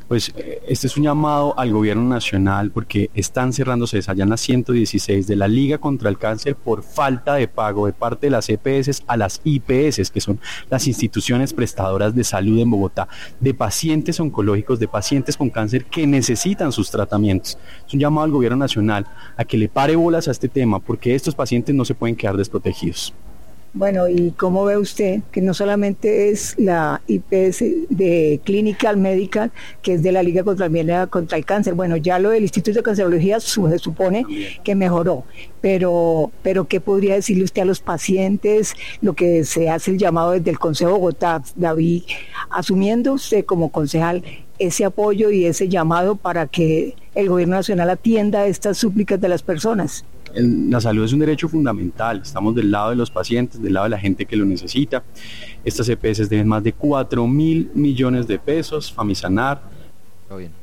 Pues este es un llamado al gobierno nacional porque están cerrándose allá en las 116 de la Liga contra el Cáncer por falta de pago de parte de las EPS a las IPS, que son las instituciones prestadoras de salud en Bogotá, de pacientes oncológicos, de pacientes con cáncer que necesitan sus tratamientos. Es un llamado al gobierno nacional a que le pare bolas a este tema porque estos pacientes no se pueden quedar desprotegidos. Bueno, ¿y cómo ve usted que no solamente es la IPS de Clinical Medical, que es de la Liga contra el Cáncer? Bueno, ya lo del Instituto de Cancerología se supone que mejoró, pero ¿qué podría decirle usted a los pacientes? Lo que se hace el llamado desde el Consejo de Bogotá, David, asumiendo usted como concejal ese apoyo y ese llamado para que el gobierno nacional atienda estas súplicas de las personas. La salud es un derecho fundamental, estamos del lado de los pacientes, del lado de la gente que lo necesita. Estas EPS deben más de 4.000 millones de pesos, Famisanar. Todo bien.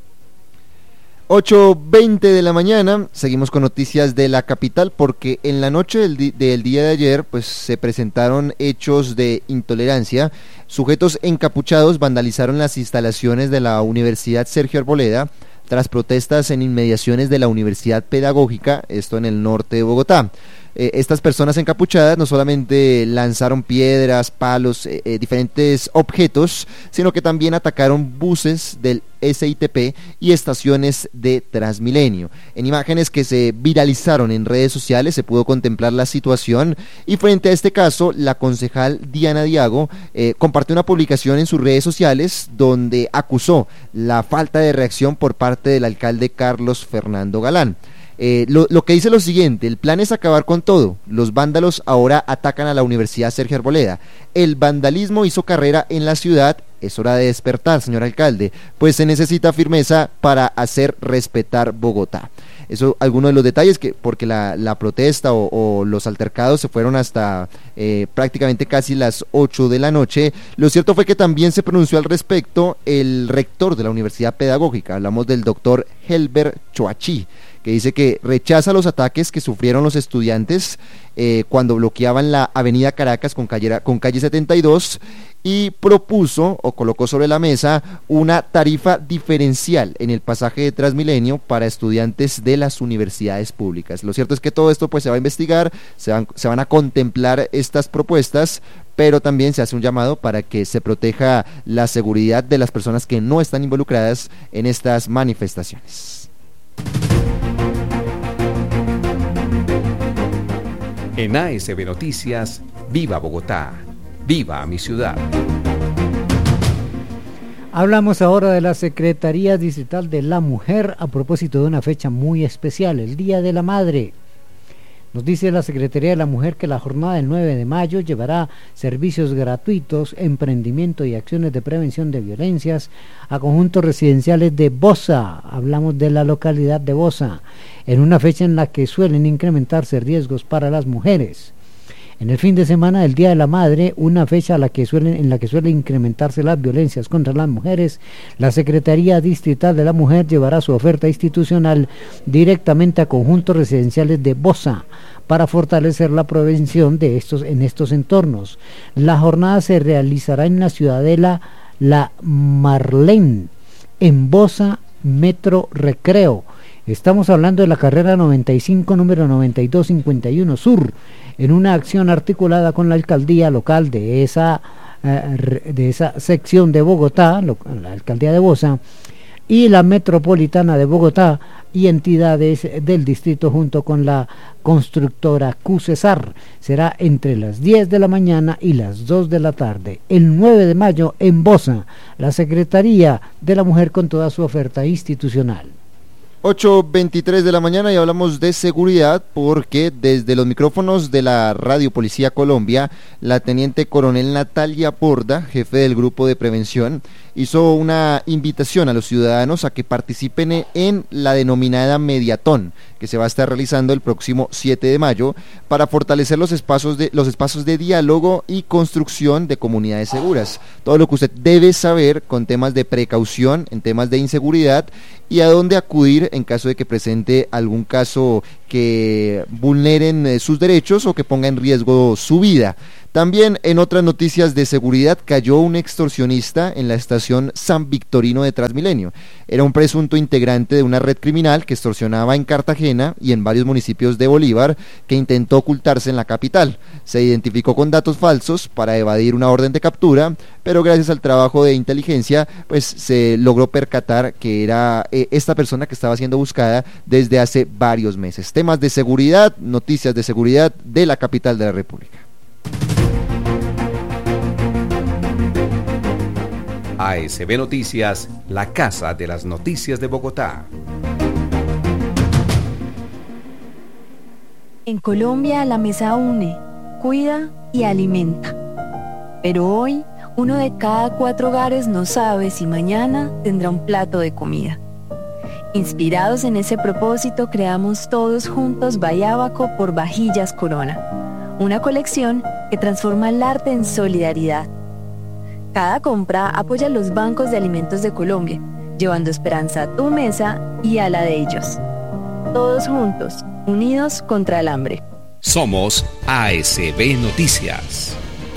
8:20 de la mañana, seguimos con noticias de la capital porque en la noche del día de ayer pues se presentaron hechos de intolerancia. Sujetos encapuchados vandalizaron las instalaciones de la Universidad Sergio Arboleda tras protestas en inmediaciones de la Universidad Pedagógica, esto en el norte de Bogotá. Estas personas encapuchadas no solamente lanzaron piedras, palos, diferentes objetos, sino que también atacaron buses del SITP y estaciones de Transmilenio. En imágenes que se viralizaron en redes sociales se pudo contemplar la situación y frente a este caso la concejal Diana Diago compartió una publicación en sus redes sociales donde acusó la falta de reacción por parte del alcalde Carlos Fernando Galán. Lo que dice lo siguiente: el plan es acabar con todo, los vándalos ahora atacan a la Universidad Sergio Arboleda, el vandalismo hizo carrera en la ciudad, es hora de despertar, señor alcalde, pues se necesita firmeza para hacer respetar Bogotá. Eso, algunos de los detalles, porque la protesta o los altercados se fueron hasta prácticamente casi las 8 de la noche. Lo cierto fue que también se pronunció al respecto el rector de la Universidad Pedagógica, hablamos del doctor Helber Choachí, que dice que rechaza los ataques que sufrieron los estudiantes cuando bloqueaban la avenida Caracas con calle 72 y propuso o colocó sobre la mesa una tarifa diferencial en el pasaje de Transmilenio para estudiantes de las universidades públicas. Lo cierto es que todo esto pues se va a investigar, se van a contemplar estas propuestas, pero también se hace un llamado para que se proteja la seguridad de las personas que no están involucradas en estas manifestaciones. En ASB Noticias, viva Bogotá, viva mi ciudad. Hablamos ahora de la Secretaría Distrital de la Mujer a propósito de una fecha muy especial, el Día de la Madre. Nos dice la Secretaría de la Mujer que la jornada del 9 de mayo llevará servicios gratuitos, emprendimiento y acciones de prevención de violencias a conjuntos residenciales de Bosa. Hablamos de la localidad de Bosa, en una fecha en la que suelen incrementarse riesgos para las mujeres. En el fin de semana del Día de la Madre, una fecha en la que suelen incrementarse las violencias contra las mujeres, la Secretaría Distrital de la Mujer llevará su oferta institucional directamente a conjuntos residenciales de Bosa para fortalecer la prevención en estos entornos. La jornada se realizará en la ciudadela La Marlén, en Bosa Metro Recreo. Estamos hablando de la carrera 95, número 9251 Sur, en una acción articulada con la alcaldía local de esa sección de Bogotá, la alcaldía de Bosa, y la metropolitana de Bogotá y entidades del distrito junto con la constructora QCESAR. Será entre las 10 de la mañana y las 2 de la tarde, el 9 de mayo en Bosa, la Secretaría de la Mujer con toda su oferta institucional. 8:23 de la mañana y hablamos de seguridad porque desde los micrófonos de la Radio Policía Colombia, la teniente coronel Natalia Borda, jefe del grupo de prevención, hizo una invitación a los ciudadanos a que participen en la denominada Mediatón, que se va a estar realizando el próximo 7 de mayo para fortalecer los espacios de diálogo y construcción de comunidades seguras. Todo lo que usted debe saber con temas de precaución, en temas de inseguridad y a dónde acudir en caso de que presente algún caso que vulneren sus derechos o que ponga en riesgo su vida. También en otras noticias de seguridad, cayó un extorsionista en la estación San Victorino de Transmilenio. Era un presunto integrante de una red criminal que extorsionaba en Cartagena y en varios municipios de Bolívar, que intentó ocultarse en la capital. Se identificó con datos falsos para evadir una orden de captura, pero gracias al trabajo de inteligencia, pues se logró percatar que era esta persona que estaba siendo buscada desde hace varios meses. Temas de seguridad, noticias de seguridad de la capital de la República. ASB Noticias, la casa de las noticias de Bogotá. En Colombia la mesa une, cuida y alimenta. Pero hoy, 1 de cada 4 hogares no sabe si mañana tendrá un plato de comida. Inspirados en ese propósito, creamos todos juntos Bayábaco por Vajillas Corona, una colección que transforma el arte en solidaridad. Cada compra apoya a los bancos de alimentos de Colombia, llevando esperanza a tu mesa y a la de ellos. Todos juntos, unidos contra el hambre. Somos ASB Noticias.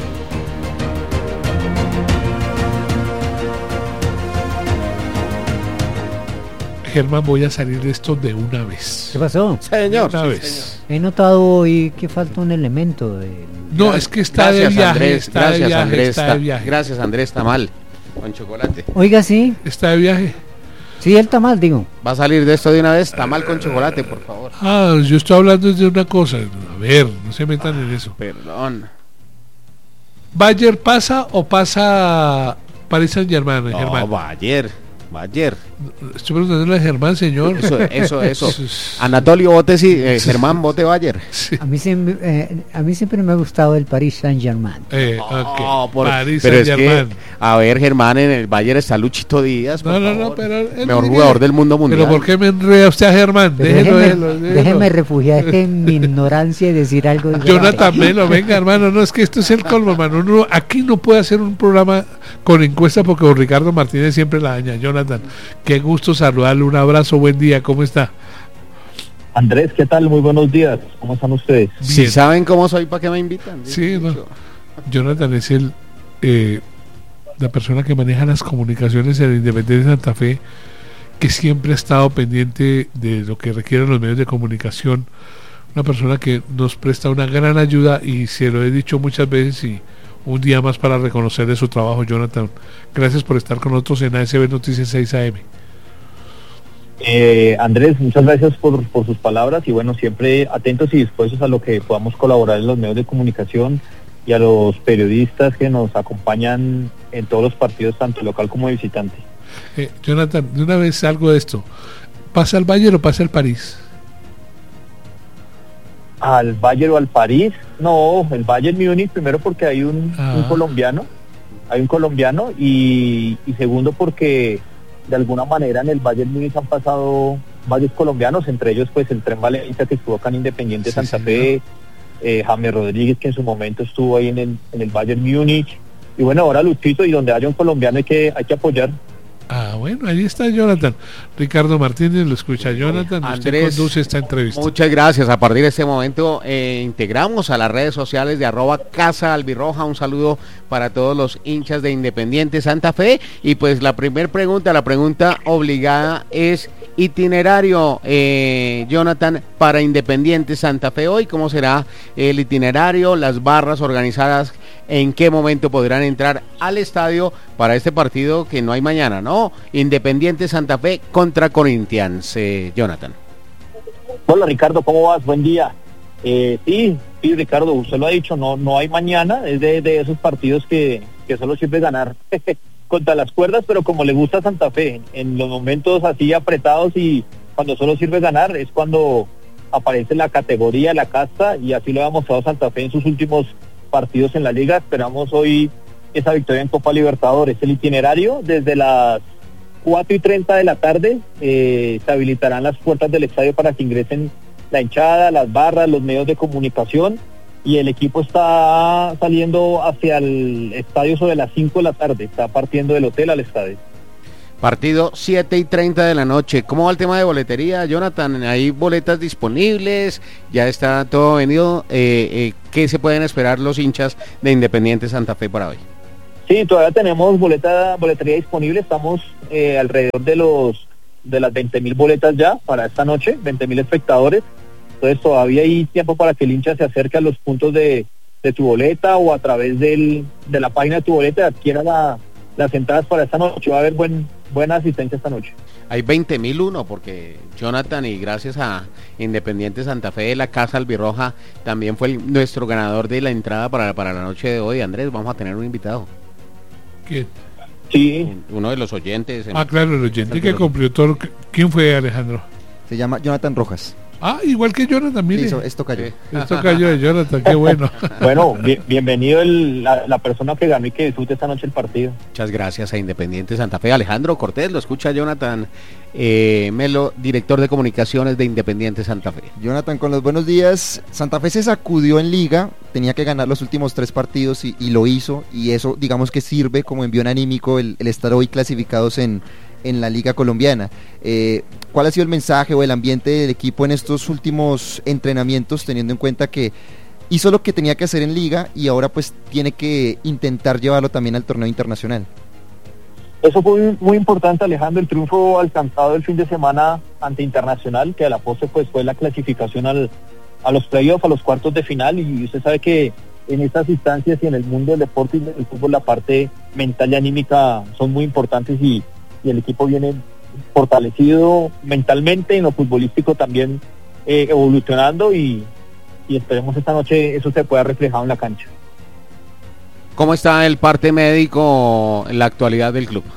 Germán, voy a salir de esto de una vez. ¿Qué pasó? Señor. Una vez. He notado hoy que falta un elemento de... No, es que está de viaje, Andrés, está de viaje, está de viaje. Gracias, Andrés, tamal con chocolate. Oiga, sí, Está de viaje. sí, el tamal, digo. Va a salir de esto de una vez, tamal con chocolate, por favor. Ah, yo estoy hablando de una cosa. A ver, no se metan en eso. Perdón. ¿Bayer pasa o pasa Paris Saint-Germain, No, Germán? Bayer. Estoy preguntándole a Germán, señor. Eso. Anatolio, vote sí, Germán, vote Bayer. Sí. A mí siempre me ha gustado el Paris Saint-Germain. Ok. Pero Paris es que, Saint-Germain. a ver, Germán, en el Bayer está Luchito Díaz, por No, favor. pero... Mejor jugador del mundo mundial. Pero ¿por qué me enreda usted a Germán? Pero Déjelo. déjeme refugiar en mi ignorancia y decir algo diferente. Jonathan Melo, venga, hermano, no, es que esto es el colmo, hermano. Uno aquí no puede hacer un programa con encuesta porque don Ricardo Martínez siempre la daña. Jonathan, qué gusto saludarle, un abrazo, buen día, ¿cómo está? Andrés, ¿qué tal? Muy buenos días. ¿Cómo están ustedes? Si Bien. saben cómo soy, ¿para qué me invitan? Sí, no. Jonathan es la persona que maneja las comunicaciones en Independencia de Santa Fe, que siempre ha estado pendiente de lo que requieren los medios de comunicación, una persona que nos presta una gran ayuda y se lo he dicho muchas veces y un día más para reconocerle su trabajo, Jonathan. Gracias por estar con nosotros en ASB Noticias 6 AM. Andrés, muchas gracias por sus palabras y bueno, siempre atentos y dispuestos a lo que podamos colaborar en los medios de comunicación y a los periodistas que nos acompañan en todos los partidos, tanto local como visitante. Jonathan, de una vez algo de esto. ¿Pasa el Bayern o pasa el París? ¿Al Bayern o al París? No, el Bayern Múnich, primero porque hay un colombiano, y segundo porque de alguna manera en el Bayern Múnich han pasado varios colombianos, entre ellos pues el Tren Valencia, que estuvo acá en Independiente Santa Fe, James Rodríguez, que en su momento estuvo ahí en el Bayern Múnich, y bueno, ahora Luchito, y donde haya un colombiano hay que apoyar. Ah, bueno, ahí está Jonathan. Ricardo Martínez, lo escucha Jonathan. Andrés, usted conduce esta entrevista. Muchas gracias. A partir de este momento integramos a las redes sociales de @Casa Albirroja. Un saludo para todos los hinchas de Independiente Santa Fe. Y pues la pregunta obligada es itinerario, Jonathan, para Independiente Santa Fe hoy. ¿Cómo será el itinerario? Las barras organizadas, ¿en qué momento podrán entrar al estadio para este partido que no hay mañana, ¿no? Independiente Santa Fe contra Corinthians, Jonathan. Hola Ricardo, ¿cómo vas? Buen día. Sí, Ricardo, usted lo ha dicho, no hay mañana, es de esos partidos que solo sirve ganar contra las cuerdas, pero como le gusta a Santa Fe, en los momentos así apretados y cuando solo sirve ganar, es cuando aparece la categoría, la casta, y así lo ha mostrado Santa Fe en sus últimos partidos en la liga. Esperamos hoy esa victoria en Copa Libertadores. El itinerario, desde las 4:30 de la tarde, se habilitarán las puertas del estadio para que ingresen la hinchada, las barras, los medios de comunicación, y el equipo está saliendo hacia el estadio sobre las 5 de la tarde, está partiendo del hotel al estadio. Partido 7:30 de la noche. ¿Cómo va el tema de boletería, Jonathan? ¿Hay boletas disponibles? ¿Ya está todo venido? ¿Qué se pueden esperar los hinchas de Independiente Santa Fe para hoy? Sí, todavía tenemos boletería disponible. Estamos alrededor de las 20.000 boletas ya para esta noche, 20.000 espectadores. Entonces todavía hay tiempo para que el hincha se acerque a los puntos de tu boleta o a través de la página de tu boleta y adquiera las entradas para esta noche. Va a haber buena asistencia esta noche. Hay 20.001 porque Jonathan, y gracias a Independiente Santa Fe de la Casa Albirroja, también fue nuestro ganador de la entrada para la noche de hoy. Andrés, vamos a tener un invitado. ¿Quién? Sí. Uno de los oyentes. Claro, el oyente que cumplió todo. ¿Quién fue, Alejandro? Se llama Jonathan Rojas. Igual que Jonathan, mire. Esto cayó. Esto cayó de Jonathan, qué bueno. Bueno, bienvenido la persona que ganó y que disfrute esta noche el partido. Muchas gracias a Independiente Santa Fe. Alejandro Cortés, lo escucha Jonathan Melo, director de comunicaciones de Independiente Santa Fe. Jonathan, con los buenos días. Santa Fe se sacudió en Liga, tenía que ganar los últimos 3 partidos y lo hizo, y eso digamos que sirve como envión anímico el estar hoy clasificados en la Liga Colombiana. ¿Cuál ha sido el mensaje o el ambiente del equipo en estos últimos entrenamientos, teniendo en cuenta que hizo lo que tenía que hacer en Liga y ahora pues tiene que intentar llevarlo también al torneo internacional? Eso fue muy importante, Alejandro, el triunfo alcanzado el fin de semana ante Internacional, que a la postre pues fue la clasificación a los playoffs, a los cuartos de final, y usted sabe que en estas instancias y en el mundo del deporte y del fútbol la parte mental y anímica son muy importantes, y el equipo viene fortalecido mentalmente, en lo futbolístico también evolucionando, y esperemos esta noche eso se pueda reflejar en la cancha. ¿Cómo está el parte médico en la actualidad del club?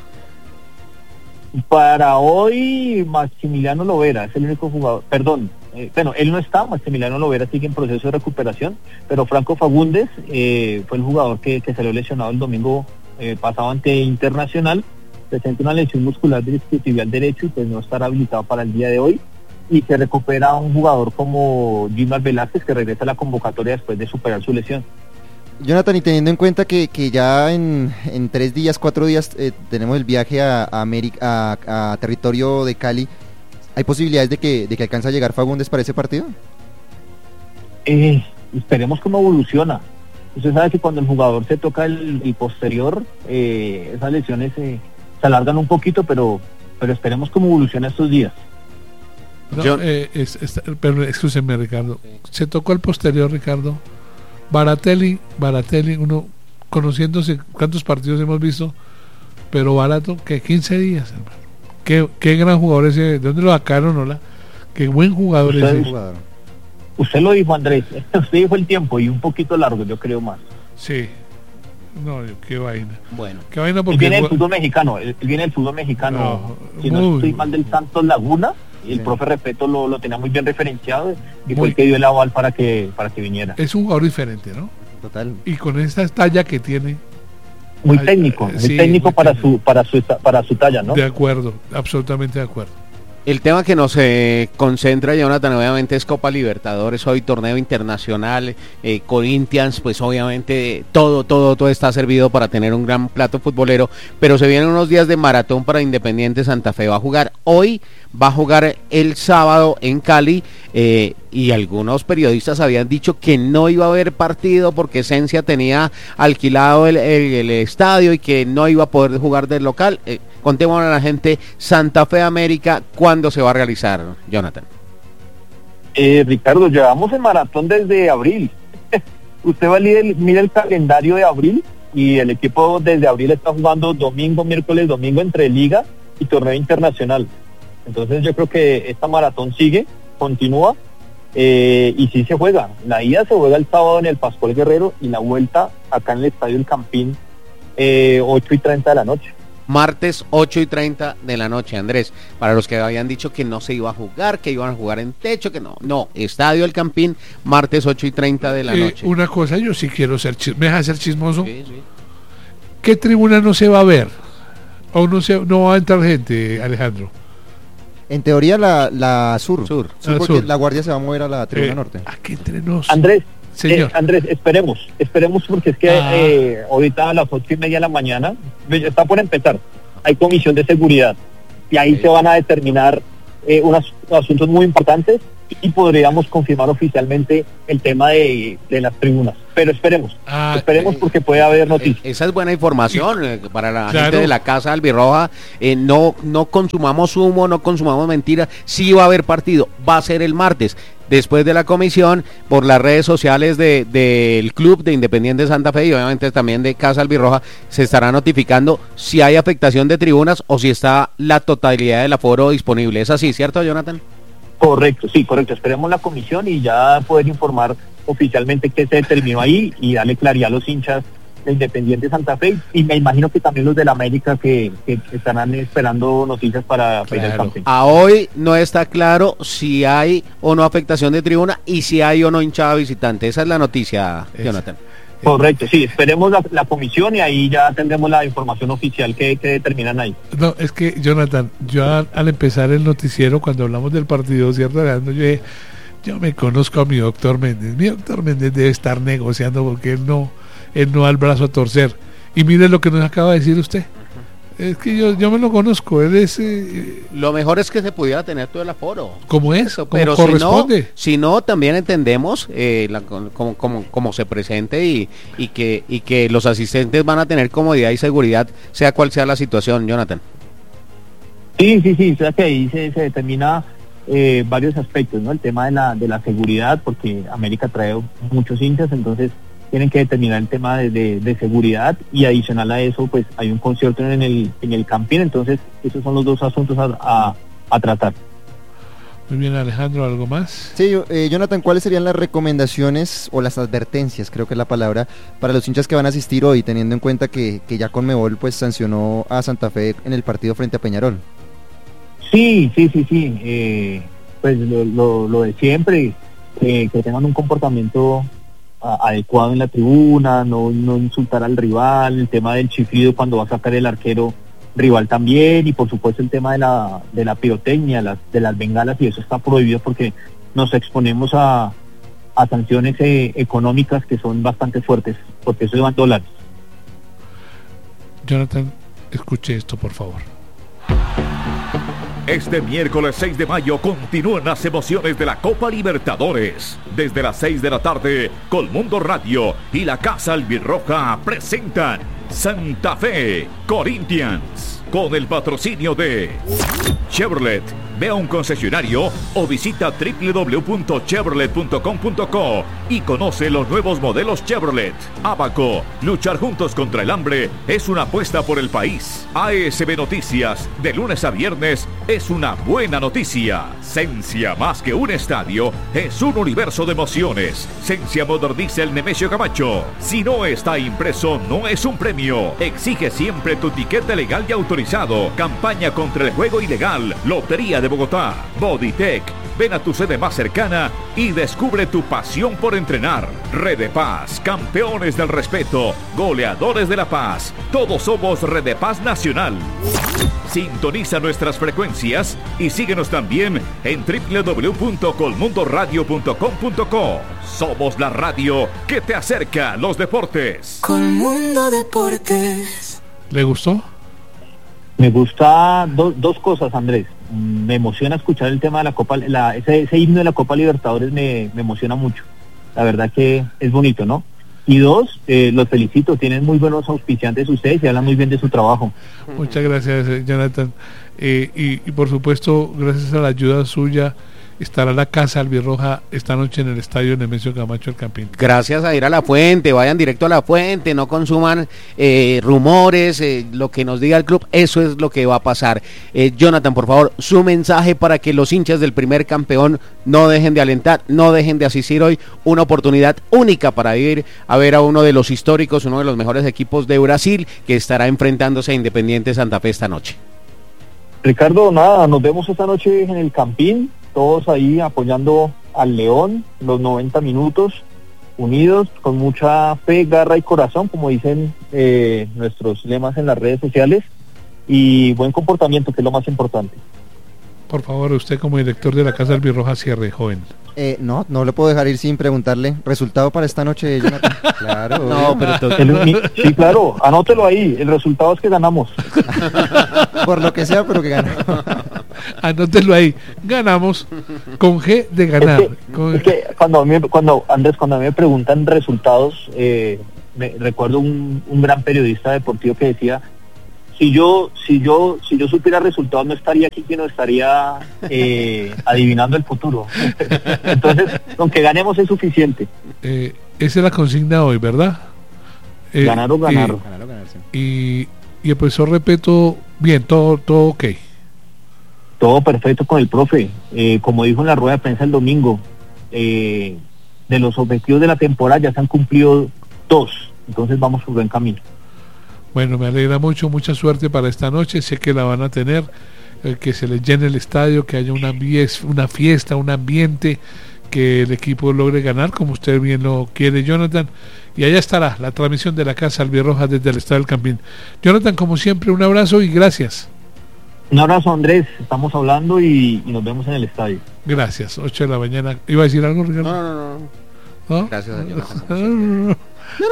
Para hoy Maximiliano Lovera es el único jugador, él no está, Maximiliano Lovera sigue en proceso de recuperación, pero Franco Fagundes fue el jugador que salió lesionado el domingo pasado ante Internacional. Presenta una lesión muscular del isquiotibial derecho y pues no estará habilitado para el día de hoy, y se recupera un jugador como Gilmar Velázquez, que regresa a la convocatoria después de superar su lesión. Jonathan, y teniendo en cuenta que ya en 3 días, 4 días tenemos el viaje a territorio de Cali, ¿hay posibilidades de que alcance a llegar Fagundes para ese partido? Esperemos cómo evoluciona. Usted sabe que cuando el jugador se toca el posterior, esas lesiones se alargan un poquito, pero esperemos cómo evoluciona estos días. No, pero excúsenme, Ricardo. Se tocó el posterior, Ricardo. Baratelli, uno conociéndose cuántos partidos hemos visto, pero barato, que 15 días, hermano. Qué gran jugador ese. ¿De dónde lo sacaron, hola? Qué buen jugador ese. Usted lo dijo, Andrés. Usted dijo el tiempo y un poquito largo, yo creo más. Sí. No, qué vaina. Bueno. Qué vaina porque él viene del fútbol mexicano. Él viene del fútbol mexicano. Si no estoy mal, del Santos Laguna. El profe Repeto lo tenía muy bien referenciado y fue el que dio el aval para que viniera. Es un jugador diferente, ¿no? Total. Y con esa talla que tiene. Muy técnico, para su talla, ¿no? De acuerdo, absolutamente de acuerdo. El tema que nos concentra, Jonathan, obviamente es Copa Libertadores, hoy torneo internacional, Corinthians, pues obviamente todo está servido para tener un gran plato futbolero, pero se vienen unos días de maratón para Independiente Santa Fe. Va a jugar hoy, va a jugar el sábado en Cali, y algunos periodistas habían dicho que no iba a haber partido porque Esencia tenía alquilado el estadio y que no iba a poder jugar del local. Contémosle a la gente, Santa Fe América, ¿cuándo se va a realizar, Jonathan? Ricardo, llevamos el maratón desde abril. Usted va a mira el calendario de abril, y el equipo desde abril está jugando domingo, miércoles, domingo entre Liga y torneo internacional. Entonces yo creo que esta maratón continúa, y sí se juega. La ida se juega el sábado en el Pascual Guerrero y la vuelta acá en el Estadio El Campín, 8:30 de la noche. Martes 8:30 de la noche, Andrés, para los que habían dicho que no se iba a jugar, que iban a jugar en techo, que no, Estadio El Campín, martes 8:30 de la noche. Una cosa, yo sí quiero ¿me deja ser chismoso? Sí. ¿Qué tribuna no se va a ver? ¿O no va a entrar gente, Alejandro? En teoría la sur, porque sur. La Guardia se va a mover a la tribuna norte. Aquí entre nos. Andrés, señor. Andrés, esperemos porque es que ahorita a las 8:30 de la mañana, está por empezar, hay comisión de seguridad y ahí se van a determinar unos asuntos muy importantes y podríamos confirmar oficialmente el tema de las tribunas. Pero esperemos porque puede haber noticias. Esa es buena información para la gente de la Casa Albirroja. No consumamos humo, no consumamos mentiras. Sí va a haber partido, va a ser el martes. Después de la comisión, por las redes sociales del Club de Independiente Santa Fe y obviamente también de Casa Albirroja, se estará notificando si hay afectación de tribunas o si está la totalidad del aforo disponible. ¿Es así, cierto, Jonathan? Correcto, sí, correcto. Esperemos la comisión y ya poder informar oficialmente qué se determinó ahí y darle claridad a los hinchas de Independiente Santa Fe y me imagino que también los de la América que estarán esperando noticias para ir al campeón. A hoy no está claro si hay o no afectación de tribuna y si hay o no hinchada visitante. Esa es la noticia, Jonathan. Correcto, sí, esperemos la comisión y ahí ya tendremos la información oficial que determinan ahí. No, es que, Jonathan, yo al empezar el noticiero, cuando hablamos del partido, ¿cierto? Yo me conozco a mi doctor Méndez. Mi doctor Méndez debe estar negociando porque él no da el brazo a torcer. Y mire lo que nos acaba de decir usted. Es que yo me lo conozco, él es... Lo mejor es que se pudiera tener todo el aforo. ¿Cómo es? ¿Cómo pero corresponde? Si no, también entendemos como se presente y que los asistentes van a tener comodidad y seguridad, sea cual sea la situación, Jonathan. Sí, o sea que ahí se determina varios aspectos, ¿no? El tema de la seguridad, porque América trae muchos hinchas, entonces tienen que determinar el tema de seguridad y adicional a eso pues hay un concierto en el Campín, entonces esos son los dos asuntos a tratar. Muy bien, Alejandro, ¿algo más? Sí, Jonathan, ¿cuáles serían las recomendaciones o las advertencias, creo que es la palabra, para los hinchas que van a asistir hoy, teniendo en cuenta que ya Conmebol pues sancionó a Santa Fe en el partido frente a Peñarol? Sí, pues lo de siempre, que tengan un comportamiento adecuado en la tribuna, no insultar al rival, el tema del chiflido cuando va a sacar el arquero rival también, y por supuesto el tema de la pirotecnia, de las bengalas, y eso está prohibido porque nos exponemos a sanciones económicas que son bastante fuertes, porque eso llevan dólares. Jonathan, escuche esto, por favor. Este miércoles 6 de mayo continúan las emociones de la Copa Libertadores. Desde las 6 de la tarde, Colmundo Radio y la Casa Albirroja presentan Santa Fe Corinthians con el patrocinio de Chevrolet. Ve a un concesionario o visita www.chevrolet.com.co y conoce los nuevos modelos Chevrolet. Abaco, luchar juntos contra el hambre es una apuesta por el país. ASB Noticias, de lunes a viernes, es una buena noticia. Sencia, más que un estadio, es un universo de emociones. Sencia Motor Diesel Nemesio Camacho. Si no está impreso, no es un premio. Exige siempre tu tiquete legal y autorizado. Campaña contra el juego ilegal. Lotería de Bogotá. Bodytech. Ven a tu sede más cercana y descubre tu pasión por entrenar. Red de Paz, campeones del respeto, goleadores de la paz. Todos somos Red de Paz Nacional. Sintoniza nuestras frecuencias y síguenos también en www.colmundoradio.com.co. Somos la radio que te acerca a los deportes. Colmundo Deportes. ¿Le gustó? Me gusta dos cosas, Andrés. Me emociona escuchar el tema de la Copa, ese himno de la Copa Libertadores me emociona mucho. La verdad que es bonito, ¿no? Y dos, los felicito, tienen muy buenos auspiciantes ustedes y hablan muy bien de su trabajo. Muchas gracias, Jonathan. Y por supuesto, gracias a la ayuda suya, estará la Casa Albirroja esta noche en el estadio Nemesio Camacho El Campín. Gracias a ir a la fuente, vayan directo a la fuente, no consuman rumores, lo que nos diga el club, eso es lo que va a pasar. Jonathan, por favor, su mensaje para que los hinchas del primer campeón no dejen de alentar, no dejen de asistir hoy, una oportunidad única para ir a ver a uno de los históricos, uno de los mejores equipos de Brasil, que estará enfrentándose a Independiente Santa Fe esta noche. Ricardo, nada, nos vemos esta noche en el Campín, todos ahí apoyando al León, los 90 minutos, unidos, con mucha fe, garra y corazón, como dicen nuestros lemas en las redes sociales, y buen comportamiento, que es lo más importante. Por favor, usted como director de la Casa Albirroja cierre, joven. No le puedo dejar ir sin preguntarle. ¿Resultado para esta noche, Jonathan? Claro. No, pero sí, claro, anótelo ahí. El resultado es que ganamos. Por lo que sea, pero que ganamos. Anótelo ahí. Ganamos con G de ganar. Es que cuando a mí me preguntan resultados, me recuerdo un gran periodista deportivo que decía: si yo supiera resultados, no estaría aquí, que no estaría adivinando el futuro. Entonces, aunque ganemos es suficiente. Esa es la consigna hoy, ¿verdad? Ganar o ganar. Y el profesor Repeto, bien, todo ok. Todo perfecto con el profe. Como dijo en la rueda de prensa el domingo, de los objetivos de la temporada ya se han cumplido 2. Entonces vamos por buen camino. Bueno, me alegra mucho, mucha suerte para esta noche, sé que la van a tener, que se les llene el estadio, que haya una fiesta, un ambiente, que el equipo logre ganar como usted bien lo quiere, Jonathan, y allá estará la transmisión de la Casa Albirroja desde el Estadio del Campín. Jonathan, como siempre, un abrazo y gracias. Un abrazo, Andrés, estamos hablando y nos vemos en el estadio. Gracias, 8 de la mañana. ¿Iba a decir algo, No. Ricardo? ¿No? Gracias, Jonathan. No.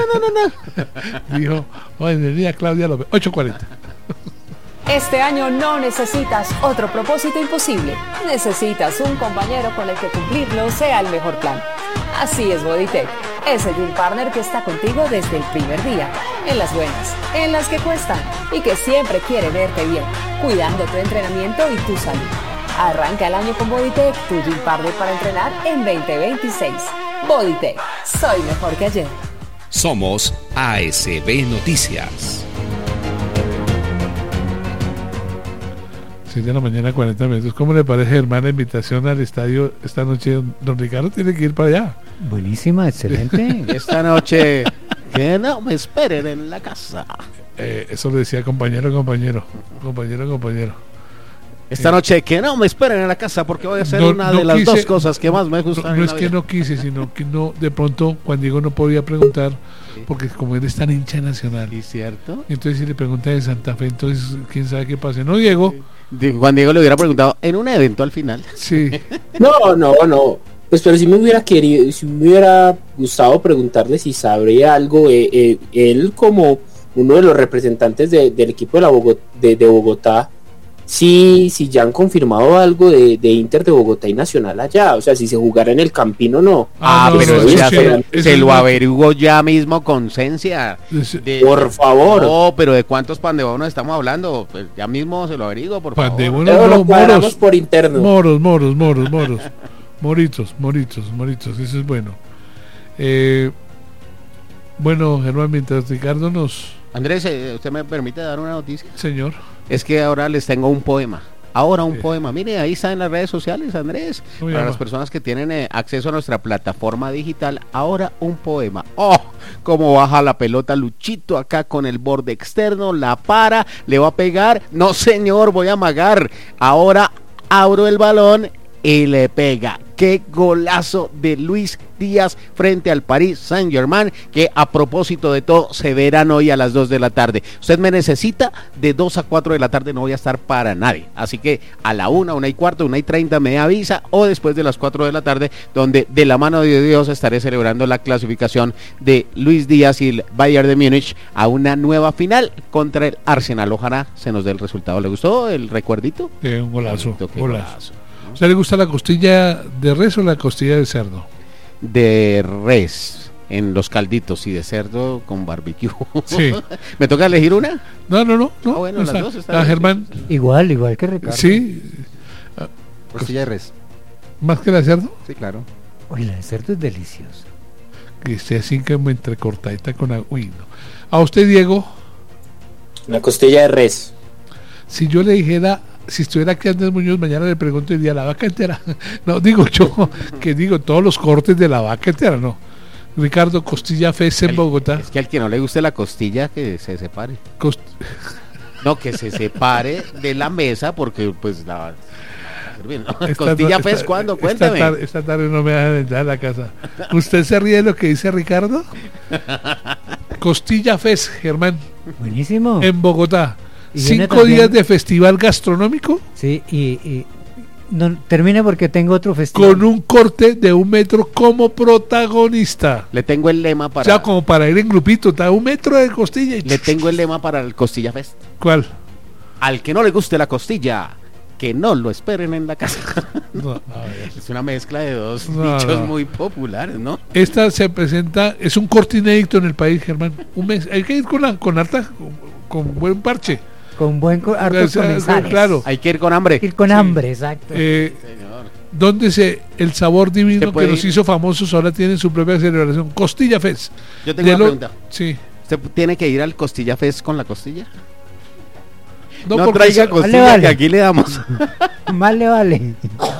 Dijo, venía Claudia López, 8:40. Este año no necesitas otro propósito imposible. Necesitas un compañero con el que cumplirlo sea el mejor plan. Así es Bodytech, ese gym partner que está contigo desde el primer día, en las buenas, en las que cuestan y que siempre quiere verte bien, cuidando tu entrenamiento y tu salud. Arranca el año con Bodytech, tu gym partner para entrenar en 2026. Bodytech, soy mejor que ayer. Somos ASB Noticias. 6 de la mañana, 40 minutos. ¿Cómo le parece, Germán, la invitación al estadio esta noche? Don Ricardo tiene que ir para allá. Buenísima, excelente. Esta noche, que no me esperen en la casa. Eso lo decía compañero. Esta noche, que no me esperen en la casa, porque voy a hacer una de las dos cosas que más me gustan. No es que no quise, sino que no, de pronto, Juan Diego no podía preguntar, porque como él es tan hincha nacional. ¿Y cierto? Entonces, si le pregunta de Santa Fe, entonces, quién sabe qué pasa. No, Diego. Juan Diego le hubiera preguntado en un evento al final. Sí. No. Pues, pero si me hubiera gustado preguntarle si sabría algo, él como uno de los representantes del equipo de Bogotá, si ya han confirmado algo de Inter de Bogotá y Nacional allá, o sea, si se jugara en el Campín o no. Pero ya se lo averiguo ya mismo con Cencia. Por favor. No, pero ¿de cuántos pandebonos estamos hablando? Pues ya mismo se lo averiguo, por favor. Pero lo cuadramos por interno. Moros. Moritos, eso es bueno. Bueno, Germán, mientras Ricardo nos... Andrés, ¿usted me permite dar una noticia? Señor. Es que ahora les tengo un poema. Poema. Mire, ahí está en las redes sociales, Andrés. Para las personas que tienen acceso a nuestra plataforma digital, ahora un poema. ¡Oh! Cómo baja la pelota Luchito acá con el borde externo, la para, le va a pegar. No, señor, voy a amagar. Ahora abro el balón y le pega. Qué golazo de Luis Díaz frente al Paris Saint-Germain, que a propósito de todo se verán hoy a las 2 de la tarde. Usted me necesita de 2 a 4 de la tarde, no voy a estar para nadie. Así que a la 1, 1:15, 1:30 me avisa, o después de las 4 de la tarde, donde de la mano de Dios estaré celebrando la clasificación de Luis Díaz y el Bayern de Múnich a una nueva final contra el Arsenal. Ojalá se nos dé el resultado. ¿Le gustó el recuerdito? Un golazo. ¿A usted le gusta la costilla de res o la costilla de cerdo? De res, en los calditos, y de cerdo con barbecue. Sí. ¿Me toca elegir una? No. Bueno, las dos están Germán. Igual que Ricardo. Sí. Costilla de res. ¿Más que la de cerdo? Sí, claro. Oye, la de cerdo es deliciosa. Que esté así como entrecortadita con agua. Uy, no. ¿A usted, Diego? La costilla de res. Si yo le dijera... Si estuviera aquí Andrés Muñoz, mañana le pregunto el día la vaca entera. No, digo yo, que digo todos los cortes de la vaca entera, no. Ricardo, costilla Fes en Bogotá. Es que al que no le guste la costilla, que se separe. No, que se separe de la mesa, porque pues la... Costilla Fes, ¿cuándo? Cuéntame. Esta tarde no me dejan entrar a la casa. ¿Usted se ríe de lo que dice Ricardo? Costilla Fes, Germán. Buenísimo. En Bogotá. 5 días de festival gastronómico. Sí, y No, termine porque tengo otro festival. Con un corte de 1 metro como protagonista. Le tengo el lema para... O sea, como para ir en grupito, está 1 metro de costilla. Le tengo el lema para el Costilla Fest. ¿Cuál? Al que no le guste la costilla, que no lo esperen en la casa. No, es una mezcla de dos No, dichos no. muy populares, ¿no? Esta se presenta, es un corte inédito en el país, Germán. Un mes, hay que ir con harta, con buen parche. Con buen hartos comensales. Claro. Hay que ir con hambre. Ir con hambre, exacto. Donde el sabor divino que nos ir? hizo famosos ahora tiene su propia celebración. Costilla Fest. Yo tengo una pregunta. Sí. ¿Usted tiene que ir al Costilla Fest con la costilla? No, No porque traiga costilla, que aquí le damos. Más le vale.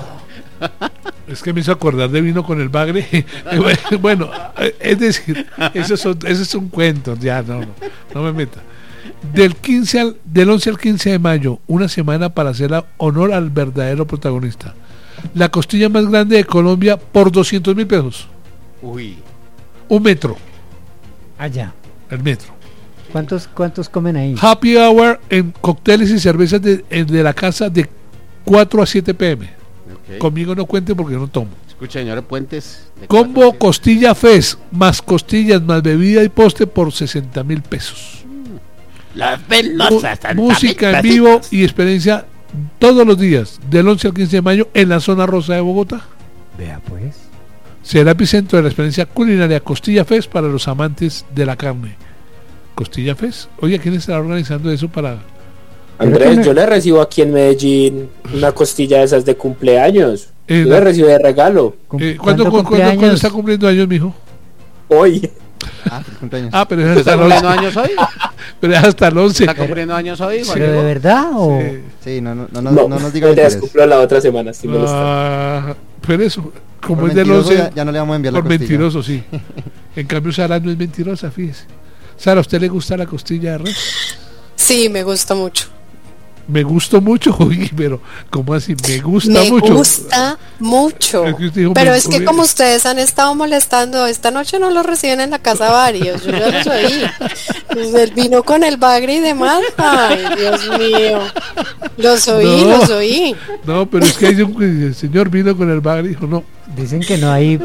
Es que me hizo acordar de vino con el bagre. Bueno, es decir, eso es un cuento. Ya, no me meta. Del 11 al 15 de mayo, una semana para hacer honor al verdadero protagonista. La costilla más grande de Colombia por 200.000 pesos. Uy. 1 metro. Allá. El metro. ¿Cuántos comen ahí? Happy hour en cócteles y cervezas de la casa de 4 a 7 p.m. Okay. Conmigo no cuente porque no tomo. Escucha, señores Puentes. Combo Costilla Fest, más costillas, más bebida y postre por 60.000 pesos. Las velosas. Música en vivo y experiencia todos los días, del 11 al 15 de mayo, en la zona rosa de Bogotá. Vea pues. Será epicentro de la experiencia culinaria Costilla Fest para los amantes de la carne. Costilla Fest. Oye, ¿quién estará organizando eso para...? Andrés, yo le recibo aquí en Medellín una costilla de esas de cumpleaños. Yo le recibo de regalo. ¿Cuándo está cumpliendo años, mijo? Hoy. Pero es hasta ¿Está el 11. cumpliendo años hoy? Pero es hasta el 11. ¿Está cumpliendo años hoy? ¿Pero de verdad o...? Sí, no nos diga ya mentiras. cumplo la otra semana. Sí me lo está. Pero eso, como Por es del mentiroso 11... ya no le vamos a enviar la por costilla. mentiroso, sí. En cambio, Sara no es mentirosa, fíjese. Sara, ¿a usted le gusta la costilla de res? Sí, me gusta mucho. Me gustó mucho, uy, pero ¿cómo así? Me gusta Me mucho. gusta mucho. Es que usted dijo, Pero es que como ustedes han estado molestando, esta noche no lo reciben en la casa varios. Yo ya los oí. Pues el vino con el bagre y demás. Ay, Dios mío. Los oí. No, pero es que el señor vino con el bagre y dijo, no. Dicen que no hay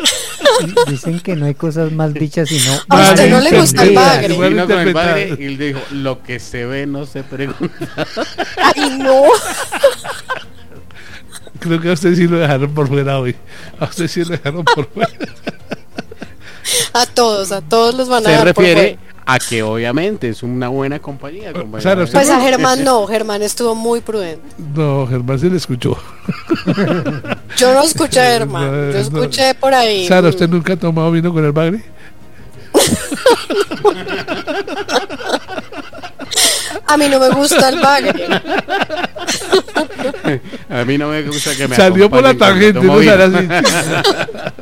cosas mal dichas sino a usted no le gusta el bagre. Vino con el bagre y le dijo, lo que se ve no se pregunta. Ay, no. Creo que a usted sí lo dejaron por fuera hoy. A usted sí lo dejaron por fuera. A todos los van a Se dar por refiere fuera. a que obviamente es una buena compañía. Sara, ¿usted Pues no? a Germán no, Germán estuvo muy prudente. No, Germán se le escuchó. Yo no escuché a Germán, yo escuché por ahí. Sara, ¿usted nunca ha tomado vino con el bagre? A mí no me gusta el bagre. A mí no me gusta que me salió por la acompañen tangente, cuando no tomo Sara, vino.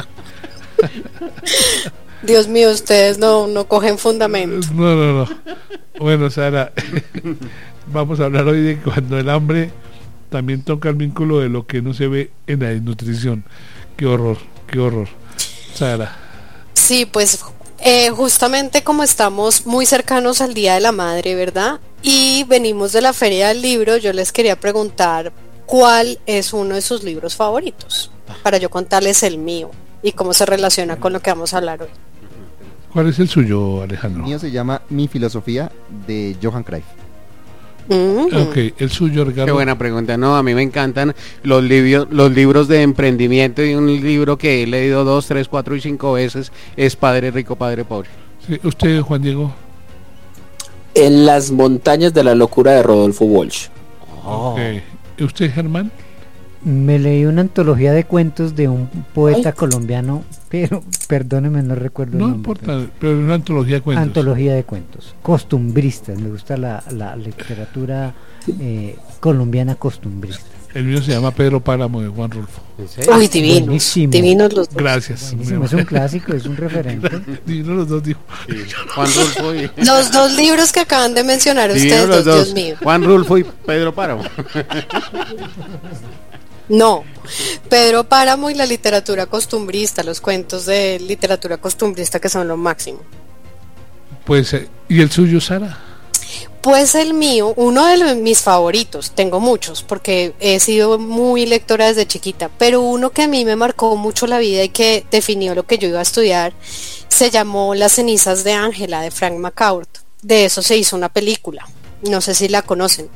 Dios mío, ustedes no cogen fundamento. No. Bueno, Sara, vamos a hablar hoy de cuando el hambre también toca el vínculo de lo que no se ve en la desnutrición. Qué horror. Sara. Sí, pues justamente como estamos muy cercanos al Día de la Madre, ¿verdad? Y venimos de la Feria del Libro, yo les quería preguntar cuál es uno de sus libros favoritos, para yo contarles el mío y cómo se relaciona con lo que vamos a hablar hoy. ¿Cuál es el suyo, Alejandro? El mío se llama Mi Filosofía, de Johan Cruyff. Ok, el suyo, Ricardo. Qué buena pregunta. No, a mí me encantan los libros de emprendimiento, y un libro que he leído 2, 3, 4 y 5 veces es Padre Rico, Padre Pobre. Sí, usted, Juan Diego. En las montañas de la locura de Rodolfo Walsh. Okay. ¿Y usted, Germán? Me leí una antología de cuentos de un poeta colombiano, pero perdóneme, no recuerdo el No nombre. importa, pero es una antología de cuentos. Antología de cuentos, costumbristas, me gusta la literatura colombiana costumbrista. El mío se llama Pedro Páramo, de Juan Rulfo. Uy, divinos, divinos los dos. Gracias. Buenísimo, es un clásico, es un referente. Divinos los dos, dijo. Sí. Juan Rulfo y... Los dos libros que acaban de mencionar Divinos ustedes los dos, dos. Dios mío. Juan Rulfo y Pedro Páramo. No, Pedro Páramo y la literatura costumbrista, los cuentos de literatura costumbrista que son lo máximo. Pues, ¿y el suyo, Sara? Pues el mío, uno de mis favoritos, tengo muchos porque he sido muy lectora desde chiquita, pero uno que a mí me marcó mucho la vida y que definió lo que yo iba a estudiar se llamó Las cenizas de Ángela, de Frank McCourt. De eso se hizo una película, no sé si la conocen.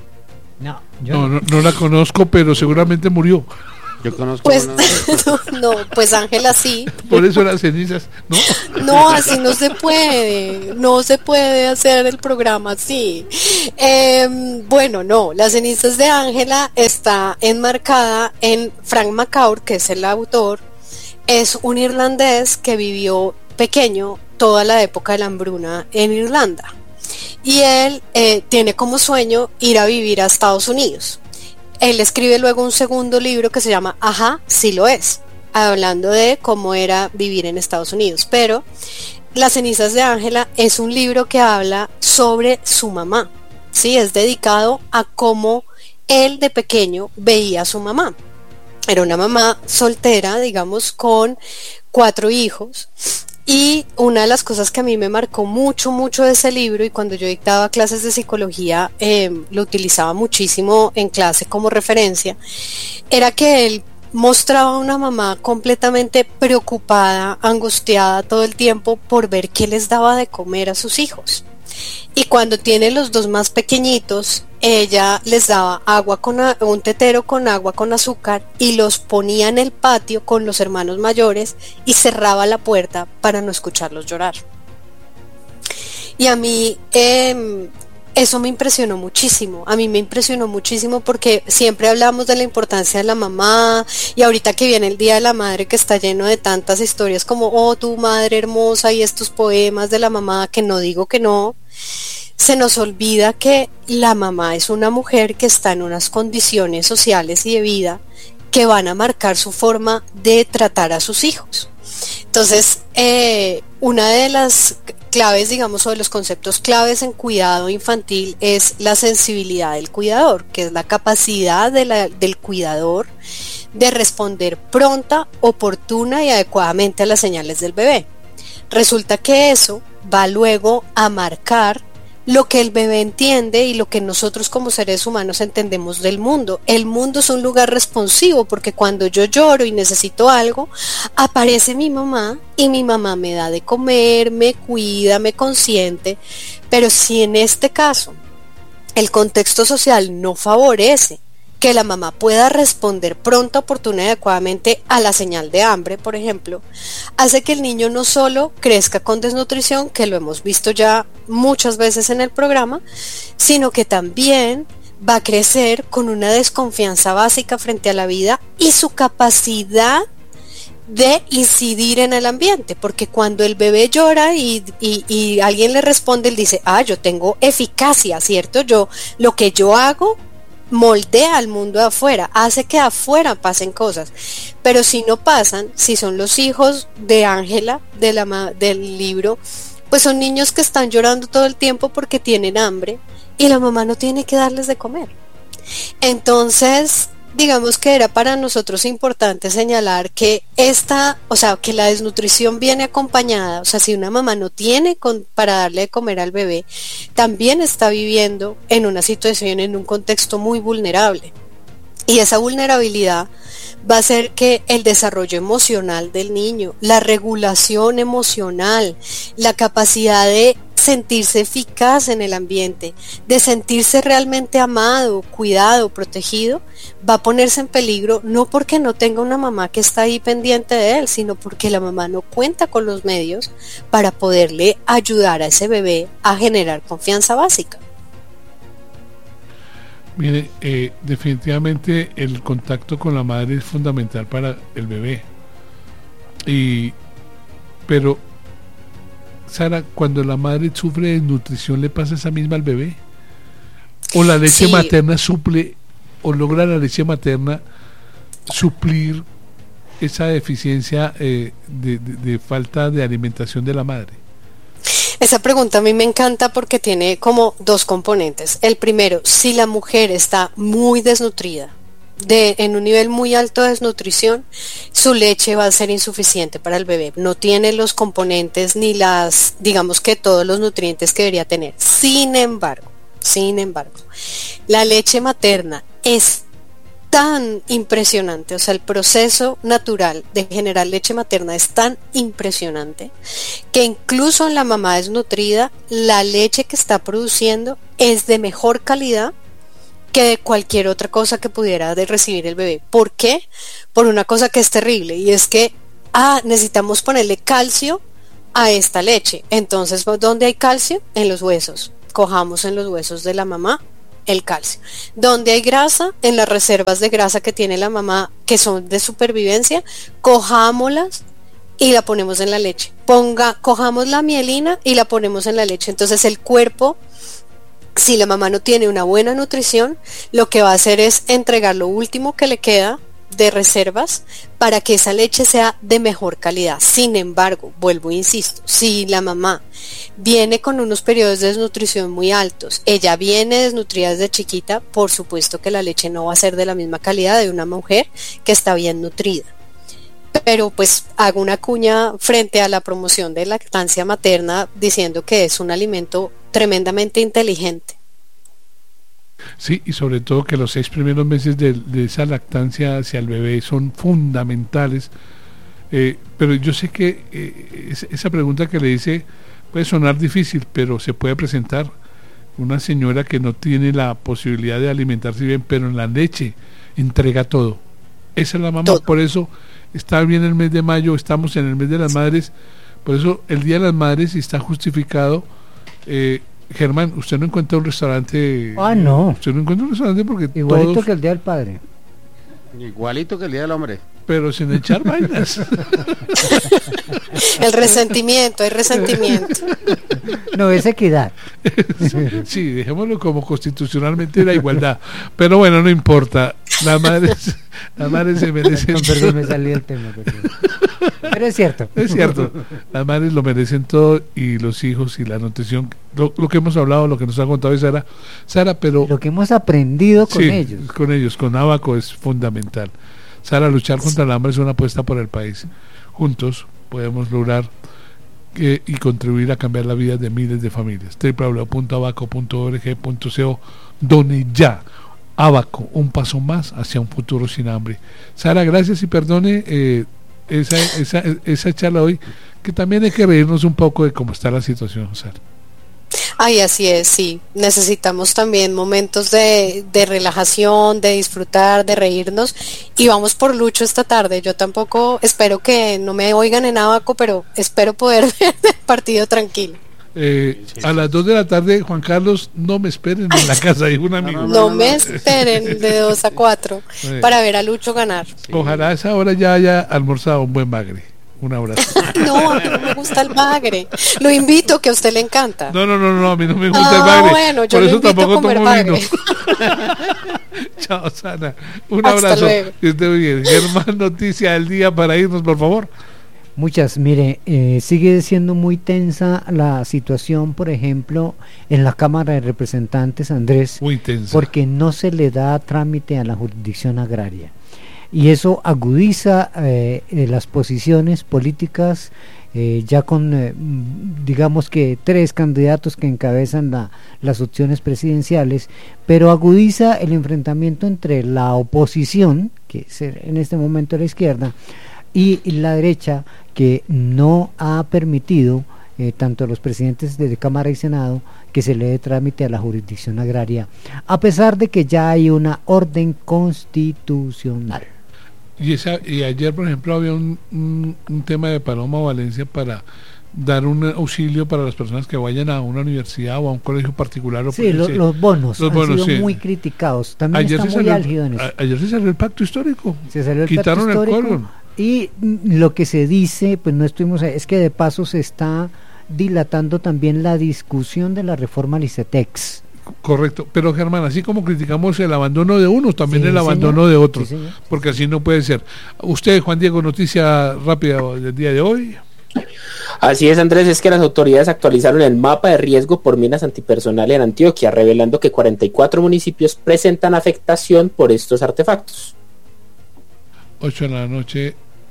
No la conozco, pero seguramente murió. Yo conozco pues no, pues Ángela sí. Por eso las cenizas, ¿no? No, así no se puede hacer el programa así. Bueno, no, Las cenizas de Ángela está enmarcada en Frank McCourt, que es el autor. Es un irlandés que vivió pequeño toda la época de la hambruna en Irlanda. Y él tiene como sueño ir a vivir a Estados Unidos. Él escribe luego un segundo libro que se llama Ajá, sí lo es, hablando de cómo era vivir en Estados Unidos. Pero Las cenizas de Ángela es un libro que habla sobre su mamá, ¿sí? Es dedicado a cómo él de pequeño veía a su mamá. Era una mamá soltera, digamos, con 4 hijos. Y una de las cosas que a mí me marcó mucho de ese libro, y cuando yo dictaba clases de psicología lo utilizaba muchísimo en clase como referencia, era que él mostraba a una mamá completamente preocupada, angustiada todo el tiempo por ver qué les daba de comer a sus hijos. Y cuando tiene los 2 más pequeñitos, ella les daba agua un tetero con agua con azúcar y los ponía en el patio con los hermanos mayores y cerraba la puerta para no escucharlos llorar. Y a mí eso me impresionó muchísimo. A mí me impresionó muchísimo porque siempre hablamos de la importancia de la mamá, y ahorita que viene el Día de la Madre, que está lleno de tantas historias como oh, tu madre hermosa, y estos poemas de la mamá, que no digo que no, se nos olvida que la mamá es una mujer que está en unas condiciones sociales y de vida que van a marcar su forma de tratar a sus hijos. Entonces, una de las claves, digamos, o de los conceptos claves en cuidado infantil es la sensibilidad del cuidador, que es la capacidad del cuidador de responder pronta, oportuna y adecuadamente a las señales del bebé. Resulta que eso va luego a marcar lo que el bebé entiende y lo que nosotros como seres humanos entendemos del mundo. El mundo es un lugar responsivo, porque cuando yo lloro y necesito algo, aparece mi mamá y mi mamá me da de comer, me cuida, me consiente. Pero si en este caso el contexto social no favorece que la mamá pueda responder pronto, oportuna y adecuadamente a la señal de hambre, por ejemplo, hace que el niño no solo crezca con desnutrición, que lo hemos visto ya muchas veces en el programa, sino que también va a crecer con una desconfianza básica frente a la vida y su capacidad de incidir en el ambiente, porque cuando el bebé llora y alguien le responde, él dice, yo tengo eficacia, ¿cierto? Lo que yo hago moldea al mundo de afuera, hace que afuera pasen cosas. Pero si no pasan, si son los hijos de Ángela, del libro, pues son niños que están llorando todo el tiempo porque tienen hambre y la mamá no tiene que darles de comer. Entonces, digamos que era para nosotros importante señalar que que la desnutrición viene acompañada, o sea, si una mamá no tiene para darle de comer al bebé, también está viviendo en una situación, en un contexto muy vulnerable. Y esa vulnerabilidad va a hacer que el desarrollo emocional del niño, la regulación emocional, la capacidad de sentirse eficaz en el ambiente, de sentirse realmente amado, cuidado, protegido, va a ponerse en peligro, no porque no tenga una mamá que está ahí pendiente de él, sino porque la mamá no cuenta con los medios para poderle ayudar a ese bebé a generar confianza básica. Mire, definitivamente el contacto con la madre es fundamental para el bebé. Pero, Sara, cuando la madre sufre de desnutrición, ¿le pasa esa misma al bebé? ¿O la leche materna suple, o logra la leche materna suplir esa deficiencia de falta de alimentación de la madre? Esa pregunta a mí me encanta porque tiene como 2 componentes. El primero, si la mujer está muy desnutrida, en un nivel muy alto de desnutrición, su leche va a ser insuficiente para el bebé. No tiene los componentes ni digamos que todos los nutrientes que debería tener. Sin embargo, la leche materna es tan impresionante, o sea, el proceso natural de generar leche materna es tan impresionante que incluso en la mamá desnutrida, la leche que está produciendo es de mejor calidad que de cualquier otra cosa que pudiera recibir el bebé. ¿Por qué? Por una cosa que es terrible, y es que necesitamos ponerle calcio a esta leche. Entonces, ¿dónde hay calcio? En los huesos. Cojamos en los huesos de la mamá el calcio. ¿Dónde hay grasa? En las reservas de grasa que tiene la mamá, que son de supervivencia, cojámoslas y la ponemos en la leche. Cojamos la mielina y la ponemos en la leche. Entonces el cuerpo, si la mamá no tiene una buena nutrición, lo que va a hacer es entregar lo último que le queda de reservas para que esa leche sea de mejor calidad. Sin embargo, vuelvo e insisto, si la mamá viene con unos periodos de desnutrición muy altos, ella viene desnutrida desde chiquita, por supuesto que la leche no va a ser de la misma calidad de una mujer que está bien nutrida. Pero pues hago una cuña frente a la promoción de lactancia materna diciendo que es un alimento tremendamente inteligente. Sí, y sobre todo que los 6 primeros meses de esa lactancia hacia el bebé son fundamentales. Pero yo sé que esa pregunta que le hice puede sonar difícil, pero se puede presentar una señora que no tiene la posibilidad de alimentarse bien, pero en la leche entrega todo. Esa es la mamá, todo. Por eso está bien el mes de mayo, estamos en el mes de las madres, por eso el Día de las Madres está justificado. Germán, usted no encuentra un restaurante. No. Usted no encuentra un restaurante porque igualito todos, que el Día del Padre. Igualito que el Día del Hombre. Pero sin echar vainas. El resentimiento, hay resentimiento. No, es equidad. Sí, dejémoslo como constitucionalmente la igualdad. Pero bueno, no importa. Las madres se merecen. Perdón, me salí del tema. Pero es cierto. Es cierto. Las madres lo merecen todo, y los hijos y la nutrición. Lo que hemos hablado, lo que nos ha contado hoy Sara, pero lo que hemos aprendido con sí, ellos. Con Abaco es fundamental. Sara, luchar contra el hambre es una apuesta por el país. Juntos podemos lograr y contribuir a cambiar la vida de miles de familias. www.abaco.org.co. Done ya. Abaco, un paso más hacia un futuro sin hambre. Sara, gracias, y perdone esa charla hoy, que también hay que reírnos un poco de cómo está la situación, Sara. Ay, así es, sí. Necesitamos también momentos de relajación, de disfrutar, de reírnos, y vamos por Lucho esta tarde. Yo tampoco, espero que no me oigan en Abaco, pero espero poder ver el partido tranquilo. A las 2 de la tarde, Juan Carlos, no me esperen en la casa, dijo un amigo. No me esperen de 2 a 4 para ver a Lucho ganar. Ojalá a esa hora ya haya almorzado un buen bagre. Un abrazo. No, a mí no me gusta el bagre. Lo invito, que a usted le encanta. No, a mí no me gusta el bagre. Bueno, yo por eso tampoco tomo vino. Chao, Sana. Un abrazo. Que esté bien. Germán, noticia del día para irnos, por favor. Muchas, mire, sigue siendo muy tensa la situación, por ejemplo, en la Cámara de Representantes, Andrés, muy tensa, porque no se le da trámite a la jurisdicción agraria, y eso agudiza las posiciones políticas, ya con, digamos que 3 candidatos que encabezan las opciones presidenciales, pero agudiza el enfrentamiento entre la oposición, que es en este momento la izquierda, y la derecha, que no ha permitido, tanto a los presidentes de Cámara y Senado, que se le dé trámite a la jurisdicción agraria, a pesar de que ya hay una orden constitucional. Y ayer, por ejemplo, había un tema de Paloma Valencia para dar un auxilio para las personas que vayan a una universidad o a un colegio particular. Sí, los bonos han sido muy criticados. También ayer está muy álgido en eso. Ayer se salió el pacto histórico. Se salió el Quitaron pacto histórico. El quórum. Y lo que se dice, pues no estuvimos ahí, es que de paso se está dilatando también la discusión de la reforma al ICETEX. Correcto, pero Germán, así como criticamos el abandono de unos, también el abandono de otros, porque así no puede ser. Usted, Juan Diego, noticia rápida del día de hoy. Así es, Andrés, es que las autoridades actualizaron el mapa de riesgo por minas antipersonal en Antioquia, revelando que 44 municipios presentan afectación por estos artefactos. 8 de la noche,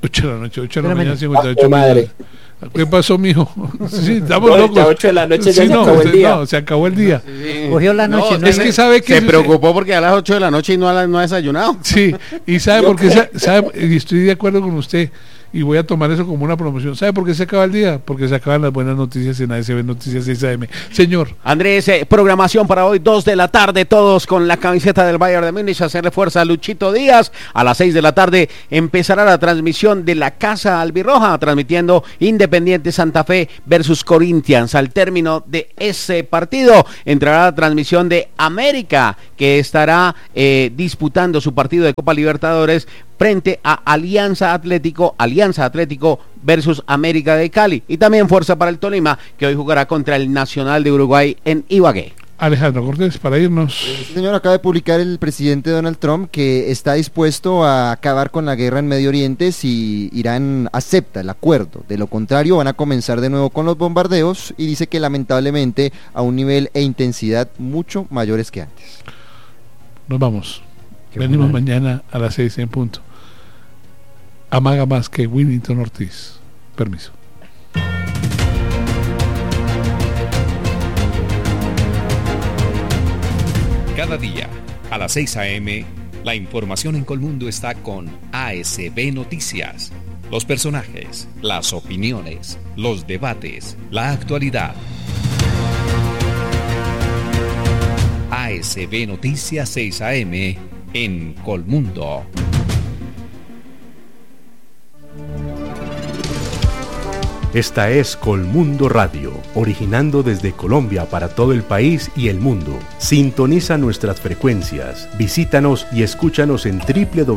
8 de la noche, 8 de la Espérame. mañana, 58 madre. minutos. ¿Qué pasó, mijo? Sí, estamos No, locos. ya 8 de la noche ya Sí, se acabó el día. No, se acabó el día. Cogió la noche, ¿no? Es que sabe que se preocupó porque a las 8 de la noche y no ha desayunado. Sí, y sabe por qué, y estoy de acuerdo con usted, y voy a tomar eso como una promoción. ¿Sabe por qué se acaba el día? Porque se acaban las buenas noticias en ASB Noticias 6 AM. Señor. Andrés, programación para hoy, 2 de la tarde, todos con la camiseta del Bayern de Múnich, hacerle fuerza a Luchito Díaz. A las 6 de la tarde empezará la transmisión de la Casa Albirroja, transmitiendo Independiente Santa Fe versus Corinthians. Al término de ese partido entrará la transmisión de América, que estará disputando su partido de Copa Libertadores frente a Alianza Atlético versus América de Cali. Y también fuerza para el Tolima, que hoy jugará contra el Nacional de Uruguay en Ibagué. Alejandro Cortés, para irnos. Señor, acaba de publicar el presidente Donald Trump que está dispuesto a acabar con la guerra en Medio Oriente si Irán acepta el acuerdo. De lo contrario, van a comenzar de nuevo con los bombardeos, y dice que lamentablemente a un nivel e intensidad mucho mayores que antes. Nos vamos. Venimos mañana a las 6 en punto. Amaga más que Willington Ortiz. Permiso. Cada día, a las 6 AM, la información en Colmundo está con ASB Noticias. Los personajes, las opiniones, los debates, la actualidad. ASB Noticias 6 AM en Colmundo. Esta es Colmundo Radio, originando desde Colombia para todo el país y el mundo. Sintoniza nuestras frecuencias, visítanos y escúchanos en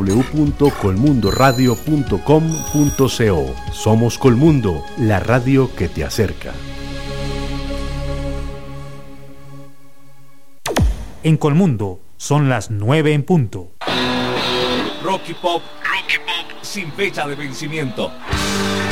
www.colmundoradio.com.co. Somos Colmundo, la radio que te acerca. En Colmundo son las 9 en punto. Rocky Pop, sin fecha de vencimiento.